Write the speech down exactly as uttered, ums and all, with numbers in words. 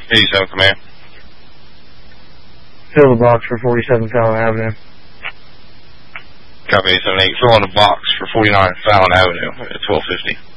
eighty-seven, Command. Fill the box for forty-seven Fallon Avenue. Copy eight seven eight. Fill in the box for forty-nine Fallon Avenue at twelve fifty.